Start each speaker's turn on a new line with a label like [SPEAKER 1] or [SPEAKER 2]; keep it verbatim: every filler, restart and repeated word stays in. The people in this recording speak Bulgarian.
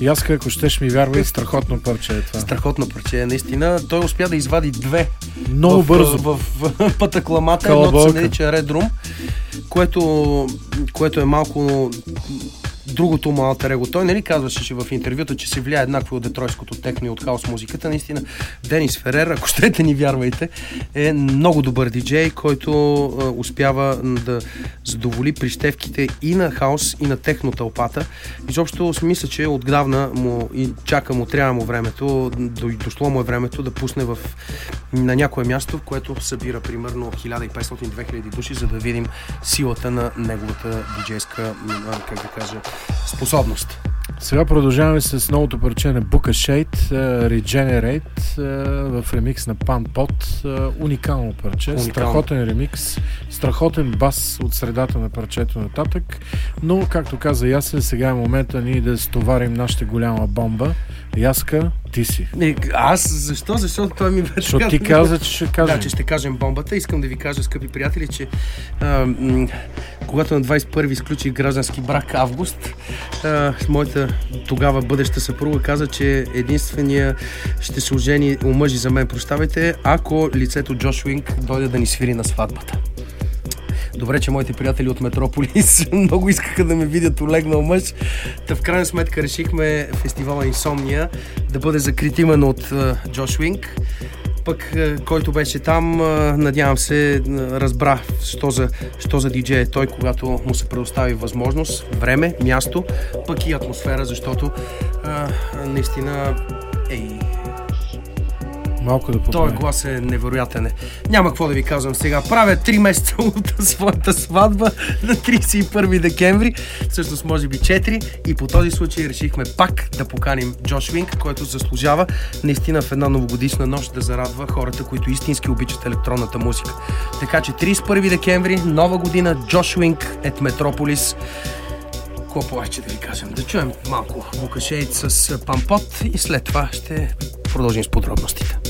[SPEAKER 1] Яска, ако щеш ми вярвай, страхотно парче е това.
[SPEAKER 2] Страхотно парче, наистина. Той успя да извади две.
[SPEAKER 1] Много
[SPEAKER 2] в,
[SPEAKER 1] бързо.
[SPEAKER 2] В, в, в пътакламата. Едното се нарича Red Room, което, което е малко другото му алтер его. Той нали казваше че в интервюта, че се влияе еднакво от детройското техно и от хаос музиката. Наистина Денис Ферер, ако щете ни вярвайте, е много добър диджей, който а, успява да задоволи прищевките и на хаос, и на техно тълпата. Изобщо мисля, че отдавна му и чака му, трябва му времето, дошло му е времето да пусне в, на някое място, в което събира примерно хиляда и петстотин до две хиляди души, за да видим силата на неговата диджейска, как да кажа, способност.
[SPEAKER 1] Сега продължаваме с новото парче на Buka Shade, uh, Regenerate, uh, в ремикс на Pan Pot. Uh, уникално парче, уникално. Страхотен ремикс, страхотен бас от средата на парчето нататък, но както каза Ясен, сега е момента ние да стоварим нашата голяма бомба. Яска, ти си.
[SPEAKER 2] Не, аз защо? Защото той ми беше...
[SPEAKER 1] Защото ти каза, че ще кажем.
[SPEAKER 2] Да, че ще кажем бомбата. Искам да ви кажа, скъпи приятели, че а, м- когато на двадесет и първи изключих граждански брак август, а, моята тогава бъдеща съпруга каза, че единствения ще се ожени, омъжи за мен, прощавайте, ако лицето Джош Уинк дойде да ни свири на сватбата. Добре, че моите приятели от Метрополис много искаха да ме видят олегнал мъж. Та в крайна сметка решихме фестивала Инсомния да бъде закрит именно от uh, Джош Уинк. Пък, uh, който беше там, uh, надявам се, uh, разбра що за, що за диджей е той, когато му се предостави възможност, време, място, пък и атмосфера, защото uh, наистина ей...
[SPEAKER 1] Малко да
[SPEAKER 2] Той глас е невероятен. Няма какво да ви казвам сега. Правя три месеца от своята сватба на тридесет и първи декември. Всъщност може би четири. И по този случай решихме пак да поканим Джош Уинк, който заслужава наистина в една новогодишна нощ да зарадва хората, които истински обичат електронната музика. Така че тридесет и първи декември, нова година, Джош Уинк ет Метрополис. Какво повече да ви кажем? Да чуем малко Buka Shade с Pan Pot и след това ще продължим с подробностите.